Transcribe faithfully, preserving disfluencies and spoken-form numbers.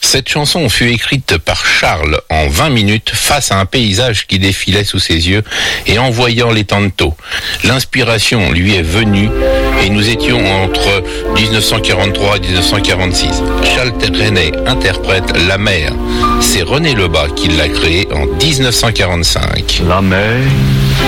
Cette chanson fut écrite par Charles en vingt minutes face à un paysage qui défilait sous ses yeux et en voyant les tantos. L'inspiration lui est venue et nous étions entre dix-neuf cent quarante-trois et dix-neuf cent quarante-six. Charles Trenet interprète La Mer. C'est René Lebas qui l'a créé en dix-neuf cent quarante-cinq. La mer